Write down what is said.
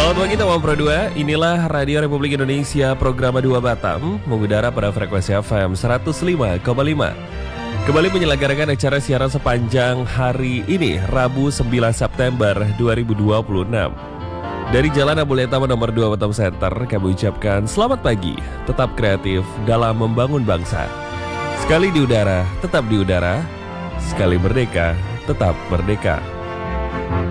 Selamat pagi teman Pro 2, inilah Radio Republik Indonesia program 2 Batam mengudara pada frekuensi FM 105,5. Kembali menyelenggarakan acara siaran sepanjang hari ini, Rabu 9 September 2026. Dari Jalan Abul Utama nomor 2 Batam Center, kami ucapkan selamat pagi, tetap kreatif dalam membangun bangsa. Sekali di udara, tetap di udara. Sekali merdeka, tetap merdeka.